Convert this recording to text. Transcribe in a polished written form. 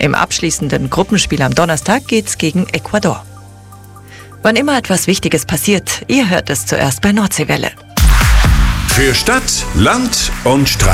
Im abschließenden Gruppenspiel am Donnerstag geht's gegen Ecuador. Wann immer etwas Wichtiges passiert, ihr hört es zuerst bei Nordseewelle. Für Stadt, Land und Straße.